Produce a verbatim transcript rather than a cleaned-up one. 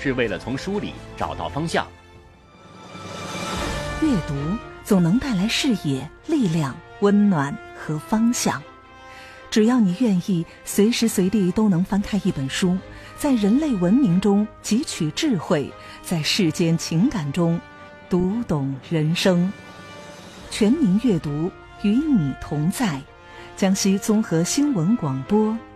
是为了从书里找到方向。 阅读总能带来视野、力量、温暖和方向。只要你愿意，随时随地都能翻开一本书，在人类文明中汲取智慧，在世间情感中读懂人生。全民阅读，与你同在。江西综合新闻广播